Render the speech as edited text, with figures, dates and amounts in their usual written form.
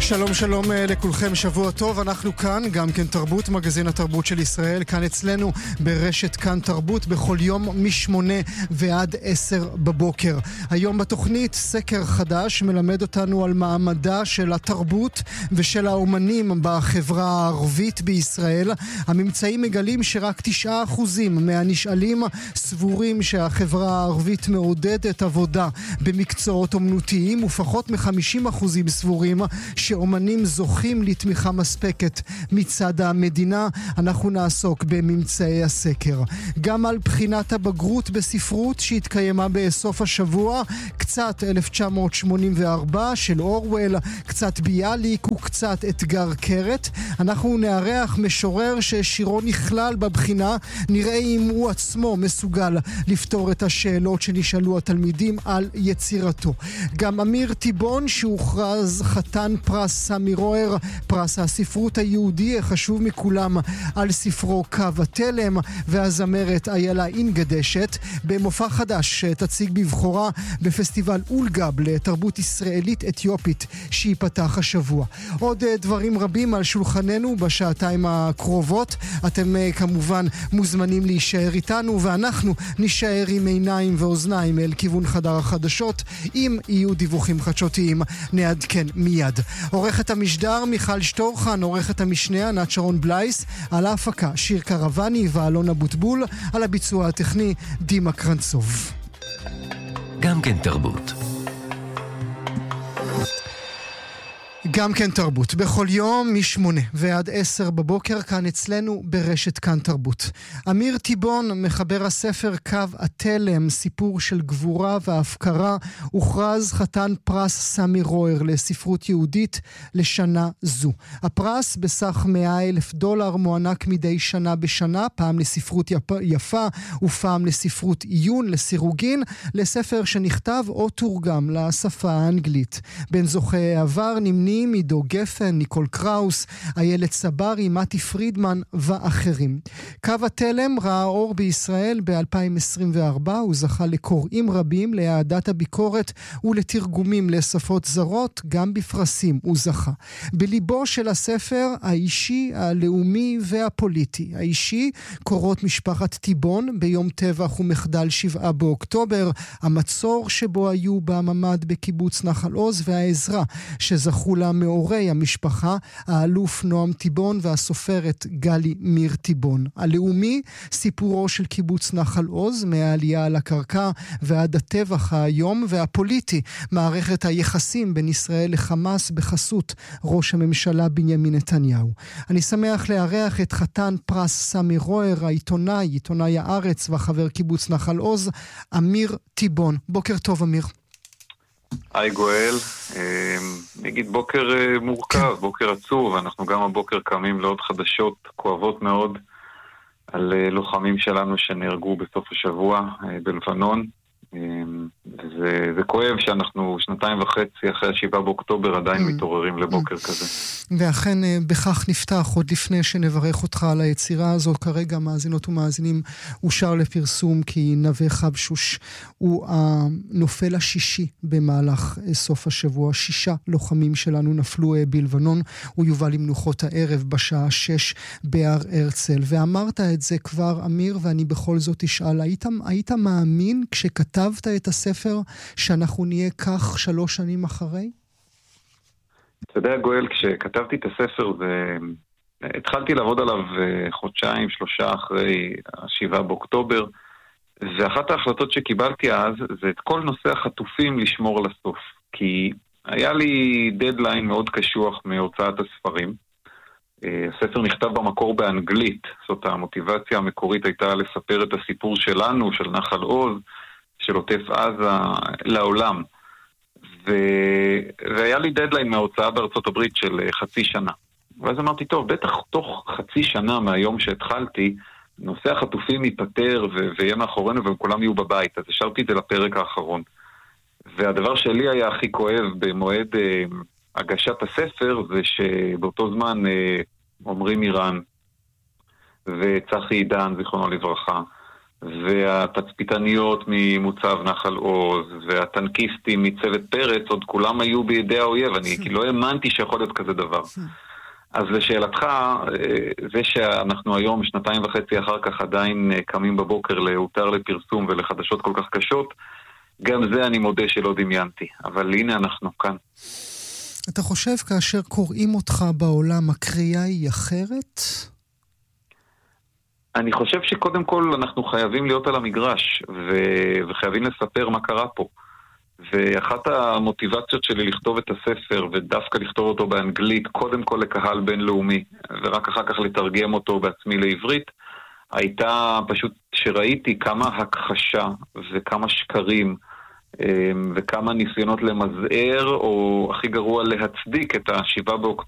שלום שלום לכולכם, שבוע טוב. אנחנו כאן, גם כן תרבות, מגזין התרבות של ישראל, כאן אצלנו ברשת כאן תרבות, בכל יום מ8 ועד 10 בבוקר. היום בתוכנית סקר חדש מלמד אותנו על מעמדה של התרבות ושל האומנים בחברה הערבית בישראל. הממצאים מגלים שרק 9% מהנשאלים סבורים שהחברה הערבית מעודדת עבודה במקצועות אומנותיים, ופחות מ50% סבורים שאומנים זוכים לתמיכה מספקת מצד המדינה. אנחנו נעסוק בממצאי הסקר. גם על בחינת הבגרות בספרות שהתקיימה בסוף השבוע, קצת 1984 של אורוול, קצת ביאליק וקצת אתגר קרת. אנחנו נארח משורר ששירו נכלל בבחינה, נראה אם הוא עצמו מסוגל לפתור את השאלות שנשאלו התלמידים על יצירתו. גם אמיר טיבון שהוכרז חתן פרס סמי רוהר, פרס הספרות היהודי החשוב מכולם, על ספרו קו התלם, והזמרת איילה אינגדשת במופע חדש שתציג בבחורה בפסטיבל אולגב לתרבות ישראלית אתיופית שיפתח השבוע. עוד דברים רבים על שולחננו בשעתיים הקרובות. אתם כמובן מוזמנים להישאר איתנו, ואנחנו נשאר עם עיניים ואוזניים אל כיוון חדר החדשות. אם יהיו דיווחים חדשותיים נעדכן מיד. עורכת המשדר מיכל שטורחן, עורכת המשנה ענת שרון בלייס, על ההפקה שיר קרבני ואלון אבוטבול, על הביצוע הטכני דימה קרנצוב. גם כן תרבות. גם כן תרבות, בכל יום מ8 ועד 10 בבוקר, כאן אצלנו ברשת כאן תרבות. אמיר טיבון, מחבר הספר קו התלם, סיפור של גבורה והפקרה, הוכרז חתן פרס סמי רוהר לספרות יהודית לשנה זו. הפרס בסך $100,000 מוענק מדי שנה בשנה, פעם לספרות יפה ופעם לספרות עיון, לסירוגין, לספר שנכתב או תורגם לשפה האנגלית. בין זוכי העבר נמנים עידו גפן, ניקול קראוס, איילת סברי, מתי פרידמן ואחרים. קו התלם ראה אור בישראל ב-2024, הוא זכה לקוראים רבים, להעדת הביקורת ולתרגומים לשפות זרות, גם בפרסים הוא זכה. בליבו של הספר האישי, הלאומי והפוליטי. האישי, קורות משפחת טיבון ביום טבח ומחדל 7 באוקטובר, המצור שבו היו בממד בקיבוץ נחל עוז, והעזרה שזכו לה מאורי המשפחה, האלוף נועם טיבון והסופרת גלי מיר טיבון. הלאומי, סיפורו של קיבוץ נחל עוז, מהעלייה על הקרקע ועד הטבח היום, והפוליטי, מערכת היחסים בין ישראל לחמאס בחסות ראש הממשלה בנימין נתניהו. אני שמח לארח את חתן פרס סמי רוהר, עיתונאי הארץ וחבר קיבוץ נחל עוז, אמיר טיבון. בוקר טוב אמיר. היי גואל, נגיד בוקר מורכב, בוקר עצוב, אנחנו גם הבוקר קמים לעוד חדשות כואבות מאוד על לוחמים שלנו שנהרגו בסוף השבוע בלבנון. זה כואב שאנחנו 2.5 אחרי 7 באוקטובר עדיין מתעוררים לבוקר כזה. ואכן בכך נפתח, עוד לפני שנברך אותך על היצירה הזאת, כרגע מאזינות ומאזינים, אושר לפרסום כי נווה חבשוש הוא הנופל השישי במהלך סוף השבוע. 6 לוחמים שלנו נפלו בלבנון, הוא יובא למנוחות הערב בשעה 6 בהר הרצל. ואמרת את זה כבר אמיר, ואני בכל זאת אשאל, היית מאמין כשכתבת את הספר שאנחנו נהיה כך 3 שנים אחרי? אתה יודע גואל, כשכתבתי את הספר התחלתי לעבוד עליו 2-3 אחרי 7 באוקטובר, ואחת ההחלטות שקיבלתי אז זה את כל נושא החטופים לשמור לסוף, כי היה לי דדליין מאוד קשוח מהוצאת הספרים. הספר נכתב במקור באנגלית, זאת המוטיבציה המקורית הייתה לספר את הסיפור שלנו, של נחל עוז, של עוטף עזה לעולם, והיה לי דדליין מההוצאה בארצות הברית של 0.5 שנה. ואז אמרתי, טוב, בטח תוך 0.5 שנה מהיום שהתחלתי, נושא החטופים ייפטר ויהיה מאחורינו וכולם יהיו בבית. אז השארתי את זה לפרק האחרון. והדבר שלי היה הכי כואב במועד הגשת הספר, זה שבאותו זמן עומרי מירן וצחי עידן, זיכרונו לברכה, והתצפיתניות ממוצב נחל עוז, והטנקיסטים מצוות פרץ, עוד כולם היו בידי האויב. אני לא האמנתי שיכול להיות כזה דבר. אז לשאלתך, זה שאנחנו היום 2.5 אחר כך עדיין קמים בבוקר להותר לפרסום ולחדשות כל כך קשות, גם זה אני מודה שלא דמיינתי. אבל הנה אנחנו כאן. אתה חושב כאשר קוראים אותך בעולם, הקריאה היא אחרת? אני חושב שקודם כל אנחנו חייבים להיות על המגרש, וחייבים לספר מה קרה פה. ואחת המוטיבציות שלי לכתוב את הספר, ודווקא לכתוב אותו באנגלית, קודם כל לקהל בינלאומי, ורק אחר כך לתרגם אותו בעצמי לעברית, הייתה פשוט שראיתי כמה הכחשה וכמה שקרים, וכמה ניסיונות למזער, או הכי גרוע להצדיק את ה7 באוקטובר,